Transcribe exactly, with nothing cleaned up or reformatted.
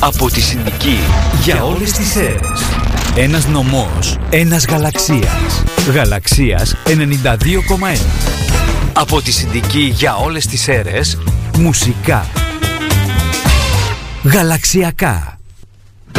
Από τη Συντική για όλες τις αίρες. Ένας νομός, ένας γαλαξίας. Γαλαξίας ενενήντα δύο κόμμα ένα. Από τη Συντική για όλες τις αίρες. Μουσικά. Γαλαξιακά.